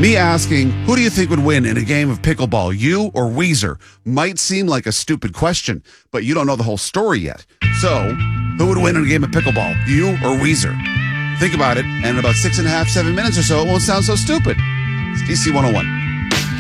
Me asking, who do you think would win in a game of pickleball, you or Weezer, might seem like a stupid question, but you don't know the whole story yet. So, who would win in a game of pickleball, you or Weezer? Think about it, and in about 6.5, 7 minutes or so, it won't sound so stupid. It's DC 101.